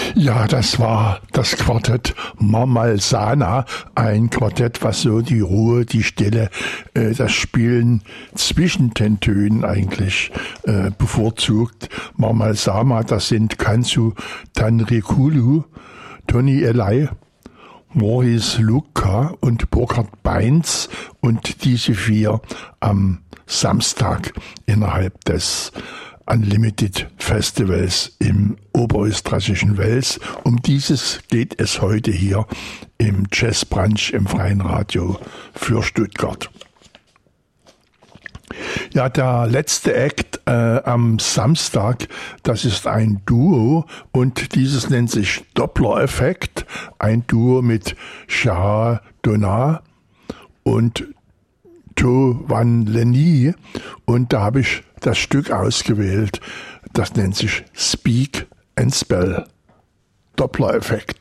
Ja, das war das Quartett Marmalsana, ein Quartett, was so die Ruhe, die Stille, das Spielen zwischen den Tönen eigentlich bevorzugt. Marmalsana, das sind Kansu Tanrikulu, Toni Elay, Maurice Luca und Burkhard Beins, und diese 4 am Samstag innerhalb des Unlimited Festivals im oberösterreichischen Wels. Um dieses geht es heute hier im Jazzbrunch im Freien Radio für Stuttgart. Ja, der letzte Act am Samstag, das ist ein Duo, und dieses nennt sich Doppler-Effekt, ein Duo mit Shah Donat und To Van Leni, und da habe ich das Stück ausgewählt, das nennt sich Speak and Spell, Doppler-Effekt.